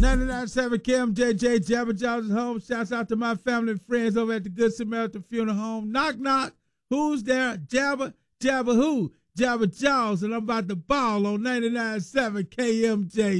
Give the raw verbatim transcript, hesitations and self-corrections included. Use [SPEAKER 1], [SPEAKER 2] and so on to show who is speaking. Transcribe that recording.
[SPEAKER 1] ninety-nine point seven K M J J, Jabba Jaw's home. Shouts out to my family and friends over at the Good Samaritan Funeral Home. Knock, knock. Who's there? Jabba, Jabba who? Jabba Jaws, and I'm about to ball on ninety-nine point seven K M J